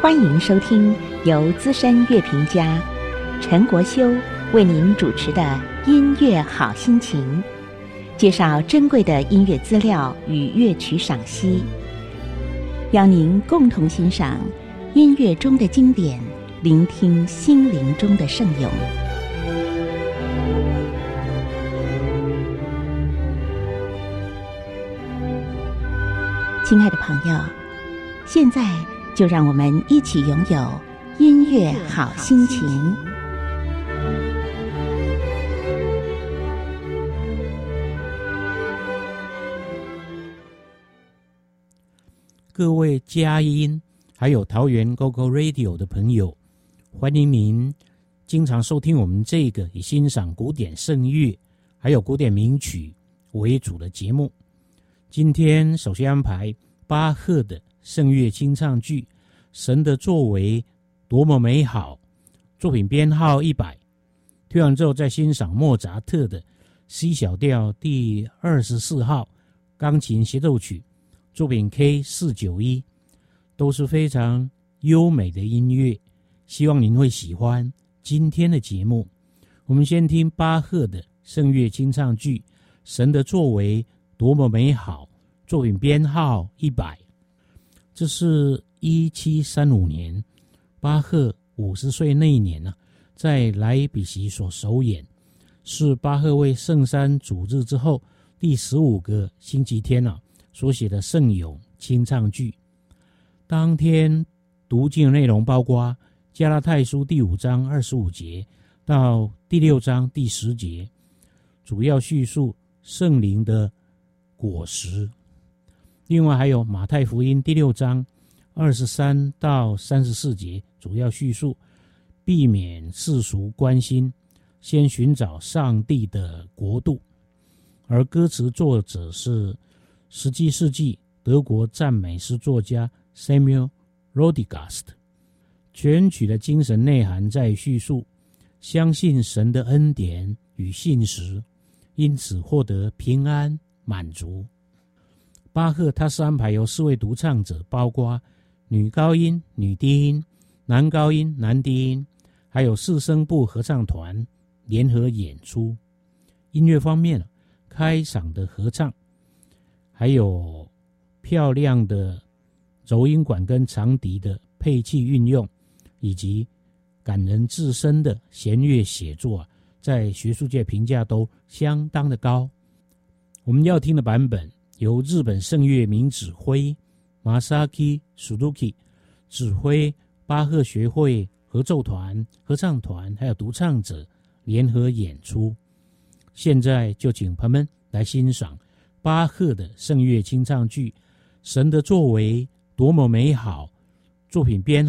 欢迎收听由资深乐评家陈国修为您主持的音乐好心情，介绍珍贵的音乐资料与乐曲赏析，邀您共同欣赏音乐中的经典，聆听心灵中的圣咏。亲爱的朋友，现在就让我们一起拥有音乐好心情。 各位佳音还有桃园 GoGo Radio 的朋友，欢迎您经常收听我们这个以欣赏古典圣乐还有古典名曲为主的节目。今天首先安排巴赫的圣乐清唱剧《神的作为多么美好》，作品编号100。听完之后再欣赏莫扎特的 C 小调第24号钢琴协奏曲，作品 K491， 都是非常优美的音乐，希望您会喜欢今天的节目。我们先听巴赫的圣乐清唱剧《神的作为多么美好》，作品编号100。这是1735年巴赫50岁那一年在莱比锡所首演，是巴赫为圣山主日之后第15个星期天所写的圣咏清唱剧。当天读经的内容包括加拉太书第5章25节到第6章第10节，主要叙述圣灵的果实。另外还有马太福音第6章23到34节，主要叙述避免世俗关心，先寻找上帝的国度。而歌词作者是17世纪德国赞美诗作家 Samuel Rodigast。 全曲的精神内涵在叙述相信神的恩典与信实，因此获得平安满足。巴赫他是安排由4位独唱者，包括女高音、女低音、男高音、男低音，还有4声部合唱团联合演出。音乐方面，开场的合唱，还有漂亮的柔音管跟长笛的配器运用，以及感人至深的弦乐写作在学术界评价都相当的高。我们要听的版本由日本圣乐名指挥 Masaki Suzuki 指挥巴赫学会合奏团、合唱团还有独唱者联合演出。现在就请朋友们来欣赏巴赫的圣乐清唱剧《神的作为多么美好》，作品编